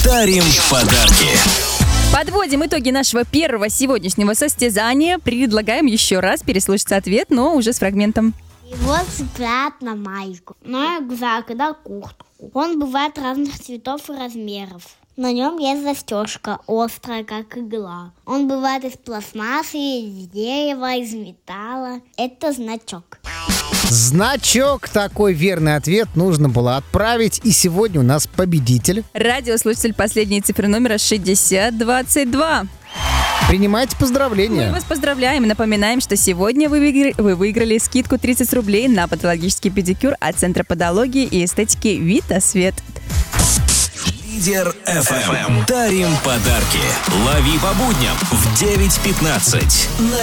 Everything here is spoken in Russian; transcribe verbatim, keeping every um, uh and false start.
дарим подарки. Подводим итоги нашего первого сегодняшнего состязания. Предлагаем еще раз переслушать ответ, но уже с фрагментом. Его цепляют на майку, на рюкзак и на куртку. Он бывает разных цветов и размеров. На нем есть застежка, острая, как игла. Он бывает из пластмассы, из дерева, из металла. Это значок. Значок, такой верный ответ нужно было отправить. И сегодня у нас победитель. Радиослушатель последней цифры номера шестьдесят двадцать два. Принимайте поздравления. Мы вас поздравляем и напоминаем, что сегодня вы выиграли, вы выиграли скидку тридцать рублей на патологический педикюр от Центра подологии и эстетики Витасвет. Лидер эф эм. Дарим подарки. Лови по будням в девять пятнадцать на